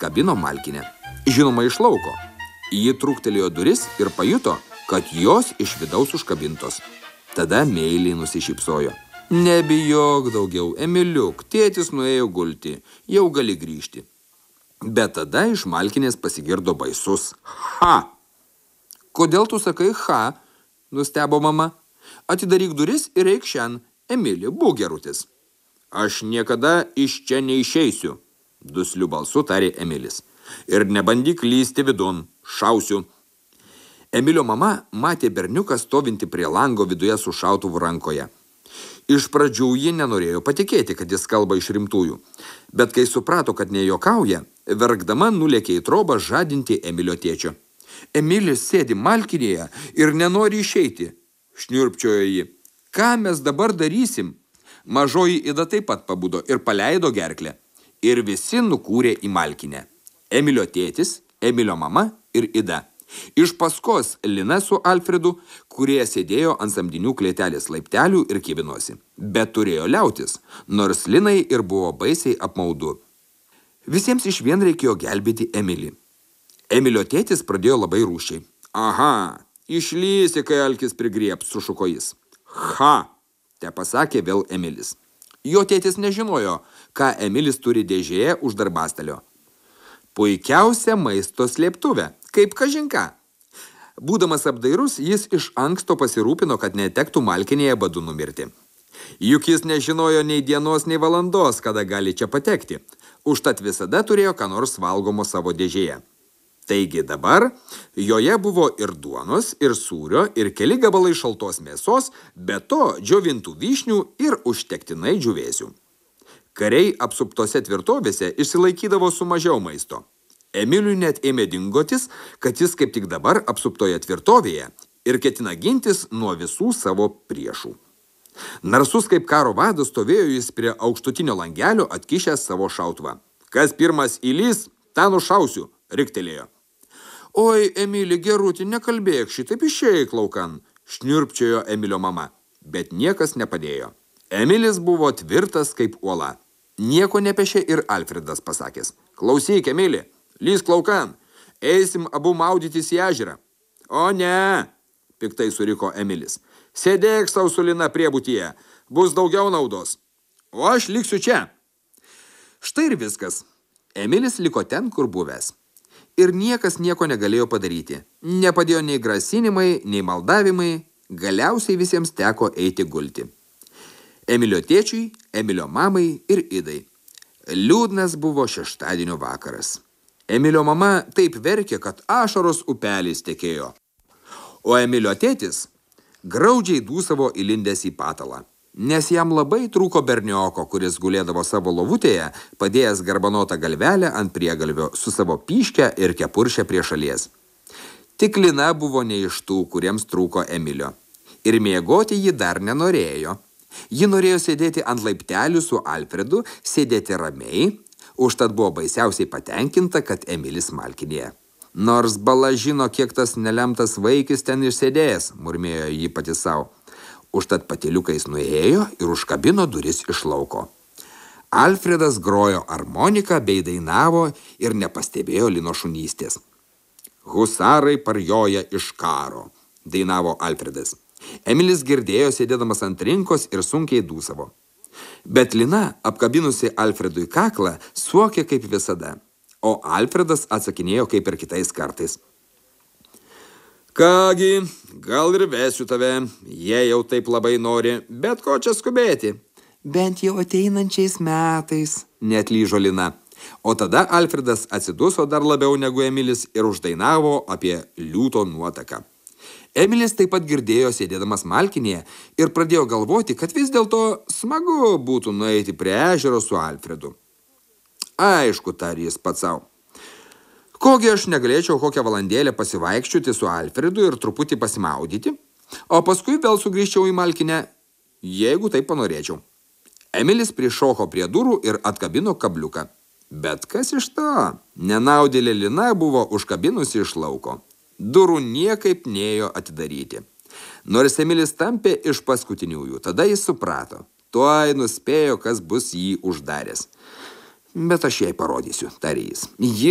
atkabino malkinę. Žinoma, iš lauko. Ji trūktelėjo duris ir pajuto, kad jos iš vidaus užkabintos. Tada meiliai nusišypsojo. Nebijok daugiau, Emiliuk, tėtis nuėjo gulti, jau gali grįžti. Bet tada iš malkinės pasigirdo baisus ha. Kodėl tu sakai ha? Nustebo mama. Atidaryk duris ir eik šian, Emili, būk gerutis. Aš niekada iš čia neišeisiu, dusliu balsu tarė Emilis. Ir nebandyk lysti vidun, šausiu. Emilio mama matė berniuką stovinti prie lango viduje su šautuvu rankoje. Iš pradžių ji nenorėjo patikėti, kad jis kalba iš rimtųjų, bet kai suprato, kad nejuokauja, verkdama nulėkė į trobą žadinti Emilio tėčio. Emilis sėdi malkinėje ir nenori išeiti, šniurpčiojo ji. Ką mes dabar darysim? Mažoji Ida taip pat pabudo ir paleido gerklę. Ir visi nukūrė į malkinę. Emilio tėtis, Emilio mama ir Ida. Iš paskos Lina su Alfredu, kurie sėdėjo ant samdinių klėtelės laiptelių ir kibinosi. Bet turėjo liautis, nors Linai ir buvo baisiai apmaudu. Visiems iš vien reikėjo gelbėti Emilį. Emilio tėtis pradėjo labai rūšiai. Aha, išlysi, kai alkis prigriebs, sušuko jis. Ha, te pasakė vėl Emilis. Jo tėtis nežinojo, ką Emilis turi dėžėje už darbastalio. Puikiausia maisto slėptuvė, kaip kažinka. Būdamas apdairus, jis iš anksto pasirūpino, kad netektų malkinėje badu numirti. Juk jis nežinojo nei dienos, nei valandos, kada gali čia patekti. Užtat visada turėjo ką nors valgomo savo dėžėje. Taigi dabar joje buvo ir duonos, ir sūrio, ir keli gabalai šaltos mėsos, be to džiovintų vyšnių ir užtektinai džiūvėsių. Kariai apsuptose tvirtovėse išsilaikydavo su mažiau maisto. Emiliui net ėmė dingotis, kad jis kaip tik dabar apsuptoje tvirtovėje ir ketina gintis nuo visų savo priešų. Narsus kaip karo vadas stovėjo jis prie aukštutinio langelio atkišęs savo šautuvą. Kas pirmas įlys, tą nušausiu, riktelėjo. Oi, Emili, geruti, nekalbėk, šitaip išeik laukan, šniurpčiojo Emilio mama, bet niekas nepadėjo. Emilis buvo tvirtas kaip uola. Nieko nepešė ir Alfredas pasakęs. Klausyk, Emili, lysk laukan, eisim abu maudytis į ežerą. O ne, piktai suriko Emilis. Sėdėk sau su Lina priebutyje, bus daugiau naudos. O aš liksiu čia. Štai ir viskas. Emilis liko ten, kur buvęs. Ir niekas nieko negalėjo padaryti. Nepadėjo nei grasinimai, nei maldavimai. Galiausiai visiems teko eiti gulti. Emilio tėčiui, Emilio mamai ir Idai. Liūdnas buvo šeštadienio vakaras. Emilio mama taip verkė, kad ašaros upelis tekėjo. O Emilio tėtis graudžiai dūsavo įlindęs į patalą, nes jam labai trūko bernioko, kuris gulėdavo savo lovutėje, padėjęs garbanotą galvelę ant priegalvio su savo pyškę ir kepuršę prie šalies. Tik Lina buvo ne iš tų, kuriems trūko Emilio. Ir miegoti ji dar nenorėjo. Ji norėjo sėdėti ant laiptelių su Alfredu, sėdėti ramiai, užtat buvo baisiausiai patenkinta, kad Emilis malkinėje. Nors bala žino, kiek tas nelemtas vaikis ten išsėdėjęs, murmėjo ji pati savo. Užtat patyliukais nuėjo ir užkabino duris iš lauko. Alfredas grojo armoniką bei dainavo ir nepastebėjo Lino šunystės. Husarai parjoja iš karo, dainavo Alfredas. Emilis girdėjo sėdėdamas ant rinkos ir sunkiai dūsavo. Bet Lina, apkabinusi Alfredui kaklą, suokė kaip visada, o Alfredas atsakinėjo kaip ir kitais kartais. Kągi, gal ir vesiu tave, jie jau taip labai nori, bet ko čia skubėti? Bent jau ateinančiais metais, neatlyžo Lina. O tada Alfredas atsiduso dar labiau negu Emilis ir uždainavo apie liūto nuotaką. Emilis taip pat girdėjo sėdėdamas malkinėje ir pradėjo galvoti, kad vis dėlto smagu būtų nueiti prie ežero su Alfredu. Aišku, tarė jis pats sau. Kogi aš negalėčiau kokią valandėlę pasivaikščioti su Alfredu ir truputį pasimaudyti, o paskui vėl sugrįžčiau į malkinę, jeigu taip panorėčiau. Emilis prišoko prie durų ir atkabino kabliuką. Bet kas iš to? Nenaudėlė Lina buvo užkabinusi iš lauko. Durų niekaip nėjo atidaryti. Nors Emilis tampė iš paskutiniųjų, tada jis suprato. Tuoj nuspėjo, kas bus jį uždaręs. Bet aš jai parodysiu, tarė jis. Ji